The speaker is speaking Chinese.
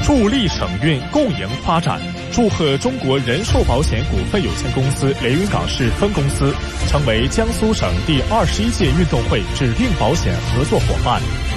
助力省运共赢发展，祝贺中国人寿保险股份有限公司连云港市分公司成为江苏省第21届运动会指定保险合作伙伴。